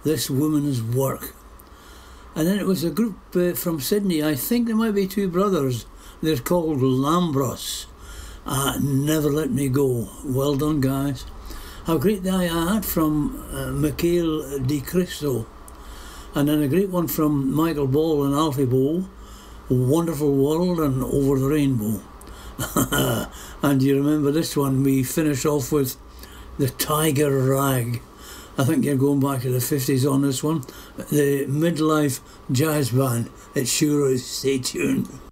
This Woman's Work. And then it was a group from Sydney. I think there might be two brothers. They're called Lambros. Never Let Me Go. Well done, guys. A great guy I had from Michael Di Cristo. And then a great one from Michael Ball and Alfie Ball. Wonderful World and Over the Rainbow. And you remember this one, we finish off with the Tiger Rag. I think you're going back to the 50s on this one. The Midlife Jazz Band. It sure is. Stay tuned.